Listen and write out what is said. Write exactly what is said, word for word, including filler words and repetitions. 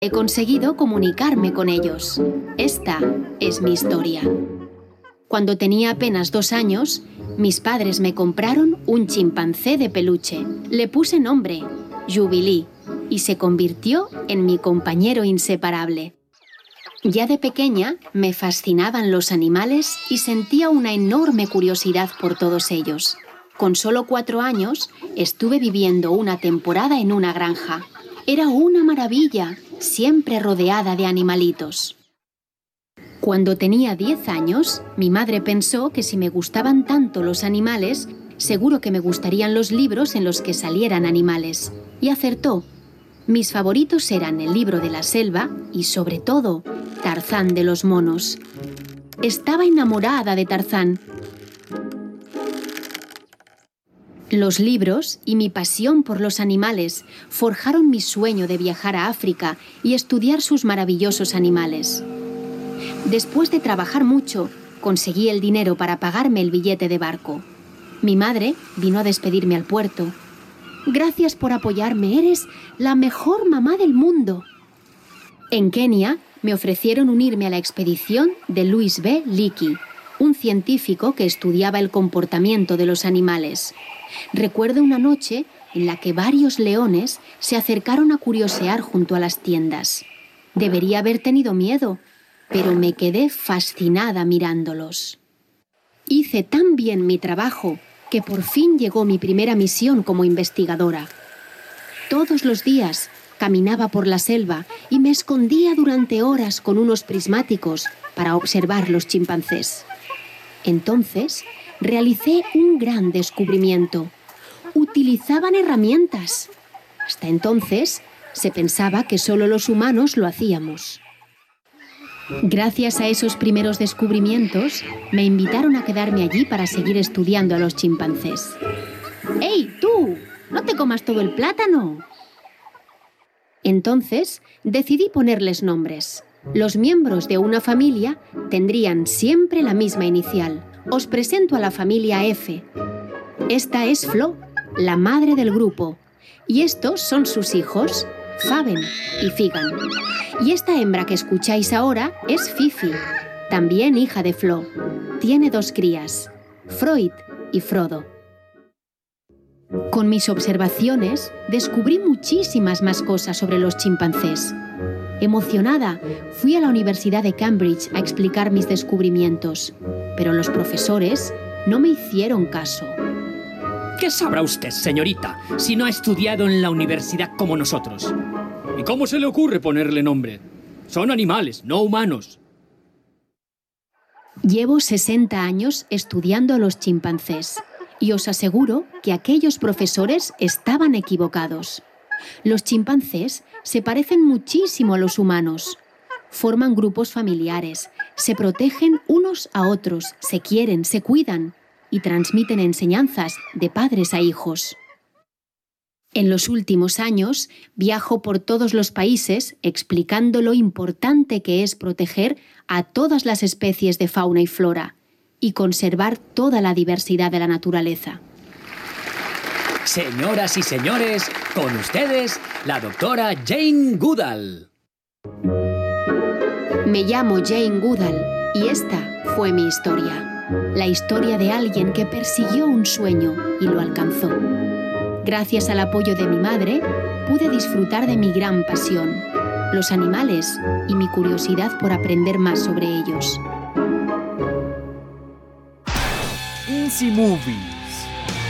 He conseguido comunicarme con ellos. Esta es mi historia. Cuando tenía apenas dos años, mis padres me compraron un chimpancé de peluche. Le puse nombre, Jubilee, y se convirtió en mi compañero inseparable. Ya de pequeña me fascinaban los animales y sentía una enorme curiosidad por todos ellos. Con solo cuatro años, estuve viviendo una temporada en una granja. Era una maravilla, siempre rodeada de animalitos. Cuando tenía diez años, mi madre pensó que si me gustaban tanto los animales, seguro que me gustarían los libros en los que salieran animales. Y acertó. Mis favoritos eran El libro de la selva y, sobre todo, Tarzán de los monos. Estaba enamorada de Tarzán. Los libros y mi pasión por los animales forjaron mi sueño de viajar a África y estudiar sus maravillosos animales. Después de trabajar mucho, conseguí el dinero para pagarme el billete de barco. Mi madre vino a despedirme al puerto. «Gracias por apoyarme, eres la mejor mamá del mundo». En Kenia me ofrecieron unirme a la expedición de Louis B. Leakey, un científico que estudiaba el comportamiento de los animales. Recuerdo una noche en la que varios leones se acercaron a curiosear junto a las tiendas. Debería haber tenido miedo, pero me quedé fascinada mirándolos. Hice tan bien mi trabajo que por fin llegó mi primera misión como investigadora. Todos los días caminaba por la selva y me escondía durante horas con unos prismáticos para observar los chimpancés. Entonces, realicé un gran descubrimiento. Utilizaban herramientas. Hasta entonces, se pensaba que solo los humanos lo hacíamos. Gracias a esos primeros descubrimientos, me invitaron a quedarme allí para seguir estudiando a los chimpancés. ¡Ey, tú! ¡No te comas todo el plátano! Entonces, decidí ponerles nombres. Los miembros de una familia tendrían siempre la misma inicial. Os presento a la familia F. Esta es Flo, la madre del grupo. Y estos son sus hijos, Faben y Figan. Y esta hembra que escucháis ahora es Fifi, también hija de Flo. Tiene dos crías, Freud y Frodo. Con mis observaciones descubrí muchísimas más cosas sobre los chimpancés. Emocionada, fui a la Universidad de Cambridge a explicar mis descubrimientos, pero los profesores no me hicieron caso. ¿Qué sabrá usted, señorita, si no ha estudiado en la universidad como nosotros? ¿Y cómo se le ocurre ponerle nombre? Son animales, no humanos. Llevo sesenta años estudiando a los chimpancés y os aseguro que aquellos profesores estaban equivocados. Los chimpancés se parecen muchísimo a los humanos. Forman grupos familiares, se protegen unos a otros, se quieren, se cuidan y transmiten enseñanzas de padres a hijos. En los últimos años viajo por todos los países explicando lo importante que es proteger a todas las especies de fauna y flora y conservar toda la diversidad de la naturaleza. Señoras y señores, con ustedes, la doctora Jane Goodall. Me llamo Jane Goodall y esta fue mi historia. La historia de alguien que persiguió un sueño y lo alcanzó. Gracias al apoyo de mi madre, pude disfrutar de mi gran pasión, los animales y mi curiosidad por aprender más sobre ellos. Easy Movie.